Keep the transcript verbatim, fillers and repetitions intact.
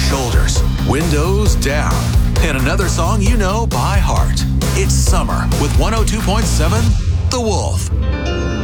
shoulders, windows down, and another song you know by heart. It's summer with one oh two point seven The Wolf.